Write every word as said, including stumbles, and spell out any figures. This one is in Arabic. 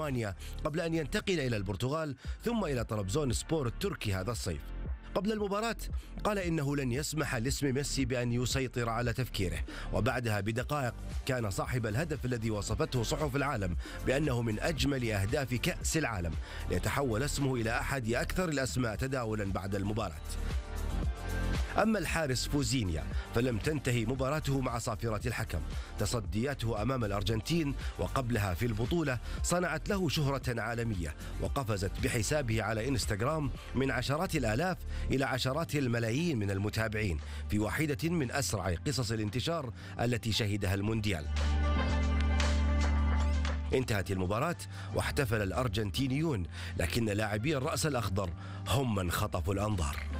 رومانيا قبل أن ينتقل إلى البرتغال ثم إلى طرابزون سبور التركي هذا الصيف. قبل المباراة قال إنه لن يسمح لاسم ميسي بأن يسيطر على تفكيره، وبعدها بدقائق كان صاحب الهدف الذي وصفته صحف العالم بأنه من أجمل أهداف كأس العالم ليتحول اسمه إلى أحد أكثر الأسماء تداولا بعد المباراة. أما الحارس فوزينيا فلم تنتهي مباراته مع صافرة الحكم. تصدياته أمام الأرجنتين وقبلها في البطولة صنعت له شهرة عالمية، وقفزت بحسابه على إنستغرام من عشرات الآلاف إلى عشرات الملايين من المتابعين في واحدة من أسرع قصص الانتشار التي شهدها المونديال. انتهت المباراة واحتفل الأرجنتينيون، لكن لاعبي الرأس الأخضر هم من خطفوا الأنظار.